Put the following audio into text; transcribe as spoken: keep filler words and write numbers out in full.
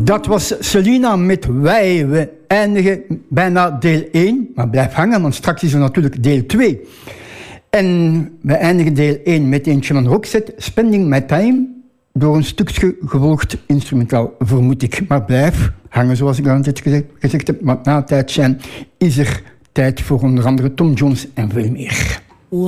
Dat was Selena met Wij. We eindigen bijna deel één, maar blijf hangen, want straks is er natuurlijk deel twee. En we eindigen deel één met eentje van Roxette, Spending My Time, door een stukje gevolgd instrumentaal, vermoed ik. Maar blijf hangen, zoals ik al net gezegd, gezegd heb, want na een tijd zijn is er tijd voor onder andere Tom Jones en veel meer.